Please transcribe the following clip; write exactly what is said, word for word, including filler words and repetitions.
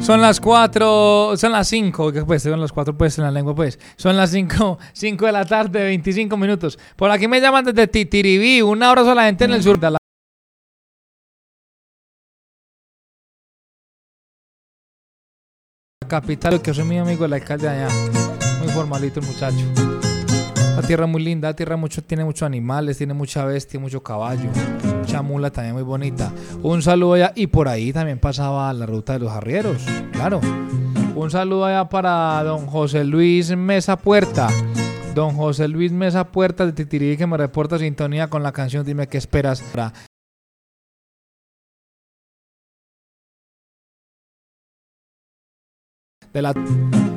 Son las cuatro, son las cinco, que pues son las cuatro pues en la lengua pues. Son las cinco, cinco de la tarde, veinticinco minutos. Por aquí me llaman desde Titiribí. Un abrazo a la gente en el sur de la capital, que soy mi amigo el alcalde allá. Muy formalito el muchacho. La tierra muy linda, la tierra mucho, tiene muchos animales, tiene mucha bestia, mucho caballo, mucha mula también muy bonita. Un saludo allá, y por ahí también pasaba la ruta de los arrieros, claro. Un saludo allá para don José Luis Mesa Puerta. Don José Luis Mesa Puerta de Titirí, que me reporta sintonía con la canción Dime qué esperas. De la